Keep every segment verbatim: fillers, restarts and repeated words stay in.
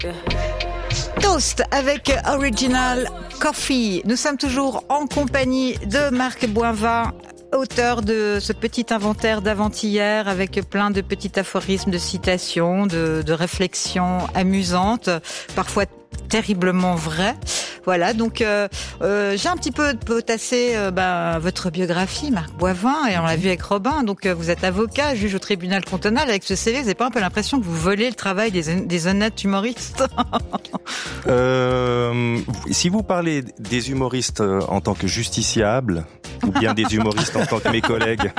Toast avec Original Coffee. Nous sommes toujours en compagnie de Marc Boinvin, auteur de ce petit inventaire d'avant-hier avec plein de petits aphorismes, de citations, de, de réflexions amusantes, parfois terriblement vraies. Voilà, donc euh, euh, j'ai un petit peu potassé euh, bah, votre biographie, Marc Boinvin, et on l'a vu avec Robin. Donc euh, vous êtes avocat, juge au tribunal cantonal. Avec ce C V, vous n'avez pas un peu l'impression que vous volez le travail des, des honnêtes humoristes? euh, Si vous parlez des humoristes en tant que justiciables, ou bien des humoristes en tant que mes collègues,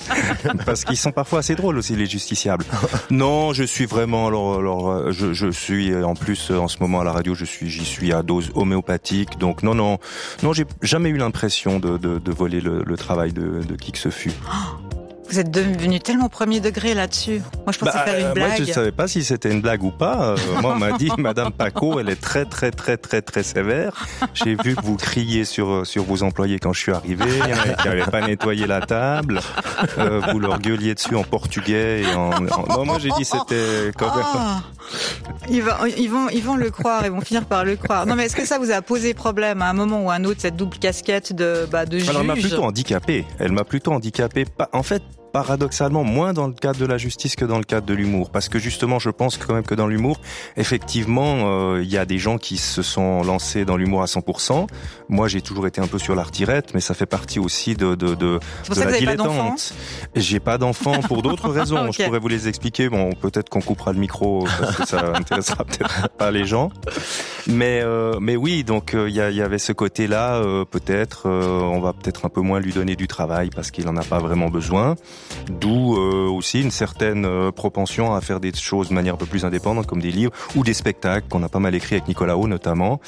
parce qu'ils sont parfois assez drôles aussi, les justiciables. Non, je suis vraiment, alors, alors je, je suis en plus en ce moment à la radio, je suis, j'y suis à dose homéopathique, donc non, non, non, j'ai jamais eu l'impression de, de, de voler le, le travail de, de qui que ce fût. Vous êtes devenu tellement premier degré là-dessus. Moi, je pensais bah, faire une blague. Moi, je ne savais pas si c'était une blague ou pas. Euh, moi, on m'a dit, Madame Paco, elle est très, très, très, très, très sévère. J'ai vu que vous criez sur sur vos employés quand je suis arrivé. Il y en avait qui n'avaient pas nettoyé la table. Euh, vous leur gueuliez dessus en portugais et en. en... Non, moi, j'ai dit c'était quand même. Ah, ils, vont, ils vont, ils vont le croire. Ils vont finir par le croire. Non, mais est-ce que ça vous a posé problème à un moment ou à un autre, cette double casquette de bah, de juge? Alors, elle m'a plutôt handicapé. Elle m'a plutôt handicapé. En fait. Paradoxalement, moins dans le cadre de la justice que dans le cadre de l'humour. Parce que justement, je pense quand même que dans l'humour, effectivement, il euh, y a des gens qui se sont lancés dans l'humour à cent pour cent. Moi, j'ai toujours été un peu sur la retirette, mais ça fait partie aussi de, de, de, de la dilettante. J'ai pas d'enfants pour d'autres raisons. Okay. Je pourrais vous les expliquer. Bon, peut-être qu'on coupera le micro parce que ça intéressera peut-être pas les gens. Mais, euh, mais oui, donc il euh, y, y avait ce côté-là. Euh, peut-être, euh, on va peut-être un peu moins lui donner du travail parce qu'il en a pas vraiment besoin. D'où euh, aussi une certaine euh, propension à faire des choses de manière un peu plus indépendante, comme des livres ou des spectacles qu'on a pas mal écrit avec Nicolas Haut notamment.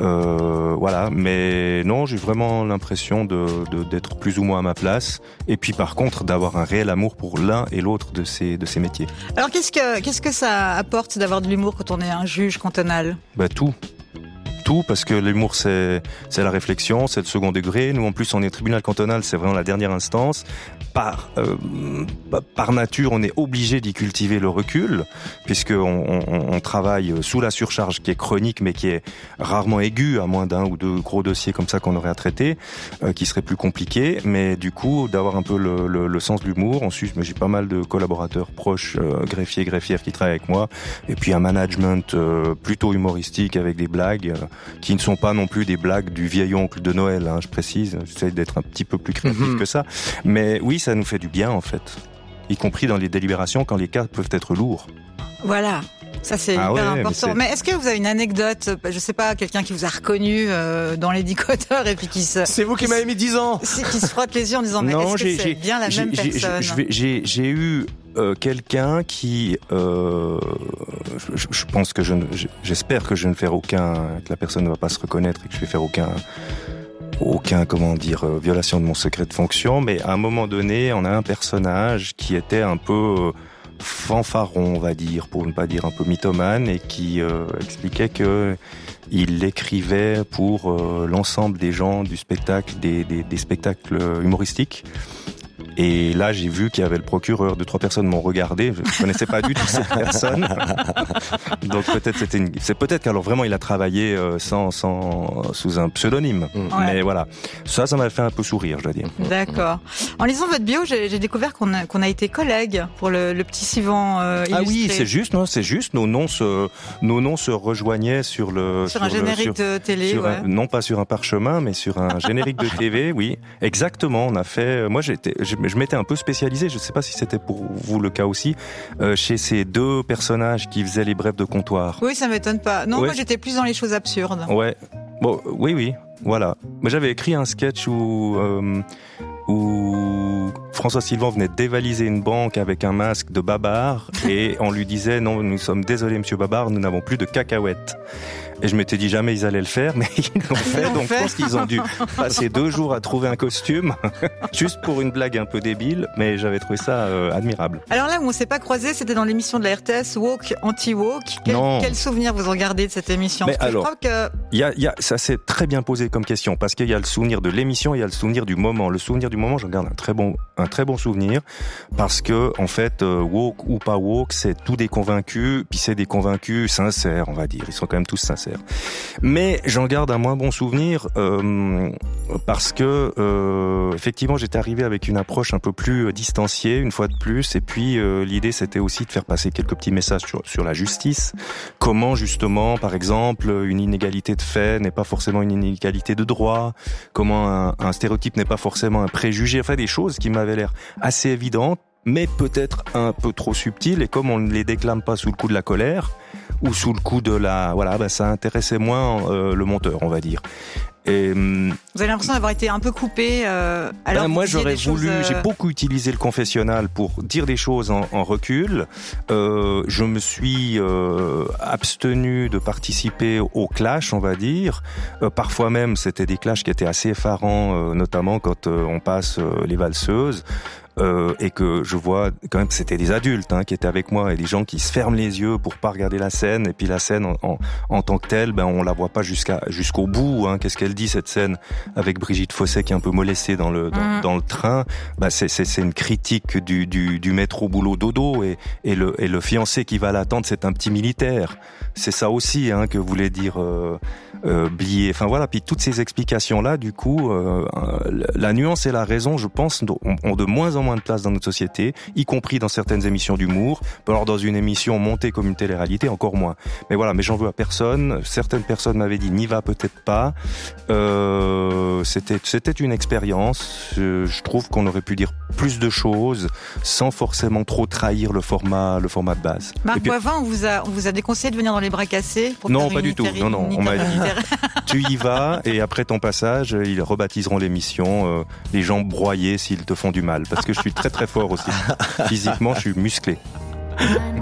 Euh, voilà, mais non, j'ai vraiment l'impression de, de d'être plus ou moins à ma place. Et puis par contre, d'avoir un réel amour pour l'un et l'autre de ces de ces métiers. Alors qu'est-ce que qu'est-ce que ça apporte d'avoir de l'humour quand on est un juge cantonal? Bah tout. Tout, parce que l'humour c'est c'est la réflexion, c'est le second degré. Nous en plus on est tribunal cantonal, c'est vraiment la dernière instance. Par euh, par nature, on est obligé d'y cultiver le recul, puisque on, on, on travaille sous la surcharge qui est chronique, mais qui est rarement aiguë, à moins d'un ou deux gros dossiers comme ça qu'on aurait à traiter, euh, qui seraient plus compliqués. Mais du coup, d'avoir un peu le, le, le sens de l'humour. Ensuite, j'ai pas mal de collaborateurs proches, euh, greffiers, greffières qui travaillent avec moi, et puis un management euh, plutôt humoristique avec des blagues. Euh, qui ne sont pas non plus des blagues du vieil oncle de Noël, hein, je précise. J'essaie d'être un petit peu plus créatif mmh. que ça. Mais oui, ça nous fait du bien, en fait. Y compris dans les délibérations, quand les cas peuvent être lourds. Voilà. Ça, c'est ah hyper ouais, important. Mais, mais est-ce que vous avez une anecdote, je sais pas, quelqu'un qui vous a reconnu euh, dans les décodeurs et puis qui se... C'est vous qui m'avez mis dix ans. Qui se frotte les yeux en disant, mais non, est-ce que c'est bien la même j'ai, personne? J'ai, j'ai, j'ai eu euh, quelqu'un qui... Euh, je, je pense que je ne... J'espère que je ne fais aucun... que la personne ne va pas se reconnaître et que je vais faire aucun... aucun, comment dire, euh, violation de mon secret de fonction, mais à un moment donné, on a un personnage qui était un peu... Euh, fanfaron, on va dire, pour ne pas dire un peu mythomane, et qui euh, expliquait que il écrivait pour euh, l'ensemble des gens du spectacle, des, des, des spectacles humoristiques. Et là, j'ai vu qu'il y avait le procureur, deux, trois personnes m'ont regardé. Je ne connaissais pas du tout cette personne. Donc peut-être c'était une, c'est peut-être qu'alors vraiment il a travaillé euh, sans, sans, sous un pseudonyme. Mmh. Mais ouais. Voilà. Ça, ça m'a fait un peu sourire, je dois dire. D'accord. En lisant votre bio, j'ai, j'ai découvert qu'on a, qu'on a été collègues pour le, le petit Sivan euh, illustré. Ah oui, c'est juste, non, c'est juste. Nos noms se, nos noms se rejoignaient sur le, sur, sur un le, générique sur, de télé, sur ouais. un, non pas sur un parchemin, mais sur un générique de T V, oui. Exactement. On a fait, moi j'étais, je m'étais un peu spécialisé, je ne sais pas si c'était pour vous le cas aussi, euh, chez ces deux personnages qui faisaient les brefs de comptoir. Oui, ça m'étonne pas. Non, ouais. Moi j'étais plus dans les choses absurdes. Ouais. Bon, oui, oui, voilà. Mais j'avais écrit un sketch où euh, où François Sylvain venait dévaliser une banque avec un masque de Babar et on lui disait non, nous sommes désolés Monsieur Babar, nous n'avons plus de cacahuètes. Et je m'étais dit jamais ils allaient le faire, mais ils l'ont fait, ils donc fait. Je pense qu'ils ont dû passer deux jours à trouver un costume, juste pour une blague un peu débile, mais j'avais trouvé ça euh, admirable. Alors là où on s'est pas croisés, c'était dans l'émission de la R T S, Walk, Anti-Walk. Quel, quel souvenir vous en gardez de cette émission? Mais Parce alors, que je crois que... y a, y a, ça s'est très bien posé comme question, parce qu'il y a le souvenir de l'émission et il y a le souvenir du moment. Le souvenir du du moment, j'en garde un très bon, un très bon souvenir, parce que en fait, euh, woke ou pas woke, c'est tous des convaincus, puis c'est des convaincus sincères, on va dire. Ils sont quand même tous sincères. Mais j'en garde un moins bon souvenir euh, parce que euh, effectivement, j'étais arrivé avec une approche un peu plus distanciée, une fois de plus, et puis euh, l'idée c'était aussi de faire passer quelques petits messages sur, sur la justice. Comment justement, par exemple, une inégalité de fait n'est pas forcément une inégalité de droit. Comment un, un stéréotype n'est pas forcément un préjugé. Enfin, des choses qui m'avaient l'air assez évidentes, mais peut-être un peu trop subtiles. Et comme on ne les déclame pas sous le coup de la colère ou sous le coup de la, voilà, ben ça intéressait moins euh, le monteur, on va dire. Et, vous avez l'impression d'avoir été un peu coupé. Euh, alors ben moi, j'aurais voulu. Choses, euh... J'ai beaucoup utilisé le confessionnal pour dire des choses en, en recul. Euh, je me suis euh, abstenu de participer au clash, on va dire. Euh, parfois même, c'était des clashs qui étaient assez effarants, euh, notamment quand euh, on passe euh, les valseuses. Euh, et que je vois quand même que c'était des adultes hein, qui étaient avec moi et des gens qui se ferment les yeux pour pas regarder la scène, et puis la scène en, en, en tant que telle, ben on la voit pas jusqu'à jusqu'au bout. Hein. Qu'est-ce qu'elle dit cette scène avec Brigitte Fossé qui est un peu molestée dans le dans, mmh. dans le train? Ben c'est c'est c'est une critique du du du métro boulot dodo, et et le et le fiancé qui va l'attendre, c'est un petit militaire. C'est ça aussi hein, que voulait dire euh, euh, Blier. Enfin voilà, puis toutes ces explications là, du coup, euh, la nuance et la raison, je pense, ont, ont de moins en moins de place dans notre société, y compris dans certaines émissions d'humour. Alors dans une émission montée comme une télé-réalité, encore moins. Mais voilà, mais j'en veux à personne. Certaines personnes m'avaient dit n'y va peut-être pas. Euh, c'était c'était une expérience. Je trouve qu'on aurait pu dire plus de choses sans forcément trop trahir le format le format de base. Marc Boivin, on vous a on vous a déconseillé de venir dans les bras cassés pour Non, faire pas une du tout. Non non, on m'a dit tu y vas et après ton passage, ils rebaptiseront l'émission euh, les jambes broyées s'ils te font du mal, parce que je suis très très fort aussi. Physiquement, je suis musclé.